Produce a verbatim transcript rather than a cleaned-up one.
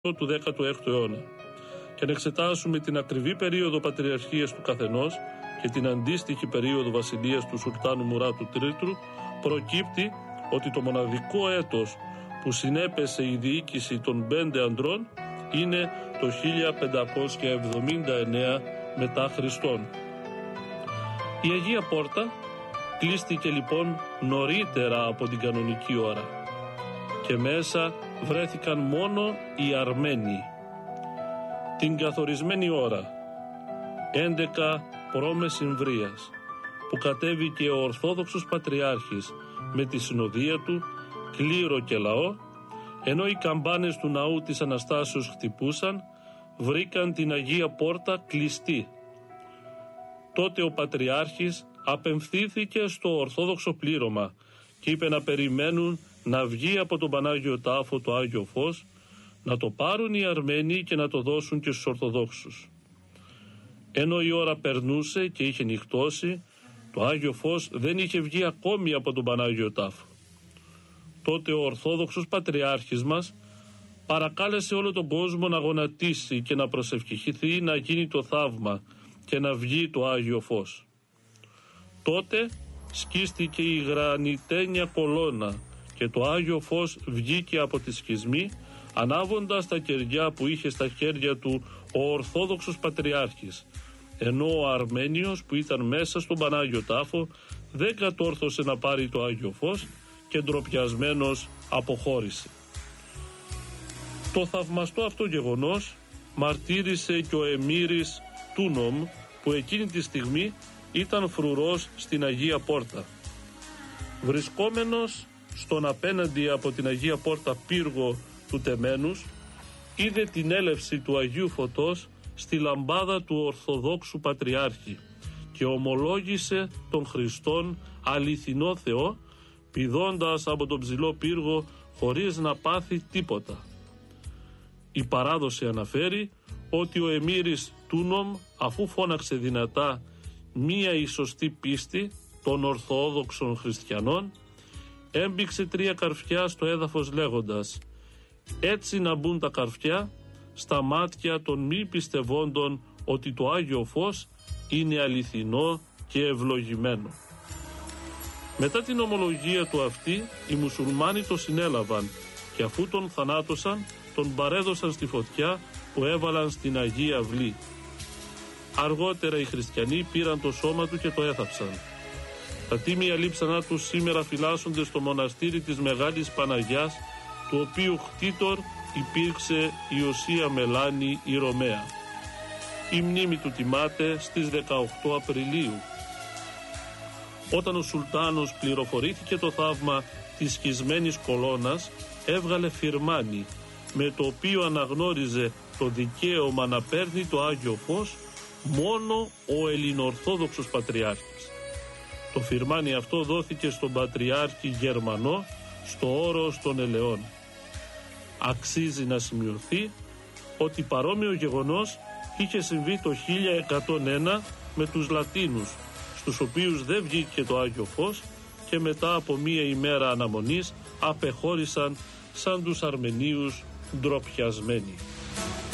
του δέκατου έκτου αιώνα και να εξετάσουμε την ακριβή περίοδο πατριαρχίας του καθενός και την αντίστοιχη περίοδο βασιλείας του Σουλτάνου Μουράτου Τρίτου, προκύπτει ότι το μοναδικό έτος που συνέπεσε η διοίκηση των πέντε ανδρών είναι το χίλια πεντακόσια εβδομήντα εννέα μετά Χριστόν. Η Αγία Πόρτα κλείστηκε λοιπόν νωρίτερα από την κανονική ώρα και μέσα βρέθηκαν μόνο οι Αρμένοι. Την καθορισμένη ώρα, έντεκα π.Μ. που κατέβηκε ο Ορθόδοξος Πατριάρχης με τη συνοδεία του, κλήρο και λαό, ενώ οι καμπάνες του ναού της Αναστάσεως χτυπούσαν, βρήκαν την Αγία Πόρτα κλειστή. Τότε ο Πατριάρχης απευθύνθηκε στο Ορθόδοξο πλήρωμα και είπε να περιμένουν να βγει από τον Πανάγιο Τάφο το Άγιο Φως, να το πάρουν οι Αρμένοι και να το δώσουν και στους Ορθοδόξους. Ενώ η ώρα περνούσε και είχε νυχτώσει, το Άγιο Φως δεν είχε βγει ακόμη από τον Πανάγιο Τάφο. Τότε ο Ορθόδοξος Πατριάρχης μας παρακάλεσε όλο τον κόσμο να γονατίσει και να προσευχηθεί να γίνει το θαύμα και να βγει το Άγιο Φως. Τότε σκίστηκε η γρανιτένια κολόνα και το Άγιο Φως βγήκε από τη σχισμή, ανάβοντας τα κεριά που είχε στα χέρια του ο Ορθόδοξος Πατριάρχης, ενώ ο Αρμένιος που ήταν μέσα στον Πανάγιο Τάφο δεν κατόρθωσε να πάρει το Άγιο Φως και ντροπιασμένος αποχώρησε. Το θαυμαστό αυτό γεγονός μαρτύρησε και ο Εμμύρης Τούνομ, που εκείνη τη στιγμή ήταν φρουρός στην Αγία Πόρτα. Βρισκόμενος στον απέναντι από την Αγία Πόρτα πύργο του τεμένους, είδε την έλευση του Αγίου Φωτός στη λαμπάδα του Ορθοδόξου Πατριάρχη και ομολόγησε τον Χριστόν αληθινό Θεό, πηδώντας από τον ψηλό πύργο χωρίς να πάθει τίποτα. Η παράδοση αναφέρει ότι ο Εμμύρης Τούνομ, αφού φώναξε δυνατά μία η σωστή πίστη των Ορθόδοξων Χριστιανών, έμπηξε τρία καρφιά στο έδαφος λέγοντας «Έτσι να μπουν τα καρφιά στα μάτια των μη πιστευόντων ότι το Άγιο Φως είναι αληθινό και ευλογημένο». Μετά την ομολογία του αυτή, οι μουσουλμάνοι το συνέλαβαν και αφού τον θανάτωσαν, τον παρέδωσαν στη φωτιά που έβαλαν στην Αγία Αυλή. Αργότερα οι χριστιανοί πήραν το σώμα του και το έθαψαν. Τα τίμια λείψανά του σήμερα φυλάσσονται στο μοναστήρι της Μεγάλης Παναγιάς, του οποίου χτίτορ υπήρξε η Οσία Μελάνη η Ρωμαία. Η μνήμη του τιμάται στις δεκαοκτώ Απριλίου. Όταν ο Σουλτάνος πληροφορήθηκε το θαύμα της σχισμένης κολόνας, έβγαλε φιρμάνι με το οποίο αναγνώριζε το δικαίωμα να παίρνει το Άγιο Φως μόνο ο Ελληνοορθόδοξος Πατριάρχης. Το φιρμάνι αυτό δόθηκε στον Πατριάρχη Γερμανό στο όρος των Ελαιών. Αξίζει να σημειωθεί ότι παρόμοιο γεγονός είχε συμβεί το χίλια εκατόν ένα με τους Λατίνους, στους οποίους δεν βγήκε το Άγιο Φως και μετά από μία ημέρα αναμονής απεχώρησαν σαν τους Αρμενίους ντροπιασμένοι.